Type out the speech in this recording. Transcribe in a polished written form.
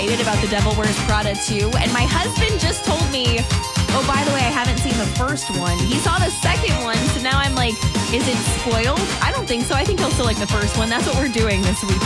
excited about The Devil Wears Prada 2. And my husband just told me, oh, by the way, I haven't seen the first one. He saw the second one, so now I'm like, is it spoiled? I don't think so. I think he'll still like the first one. That's what we're doing this week.